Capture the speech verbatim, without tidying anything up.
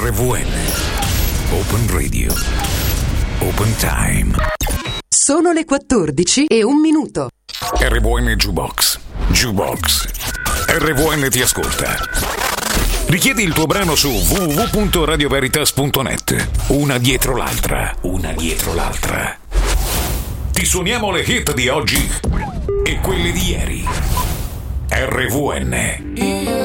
R V N. Open Radio. Open Time. Sono le quattordici e un minuto. R V N Jukebox. Jukebox. R V N ti ascolta. Richiedi il tuo brano su w w w punto radio veritas punto net. Una dietro l'altra. Una dietro l'altra. Ti suoniamo le hit di oggi e quelle di ieri. R V N.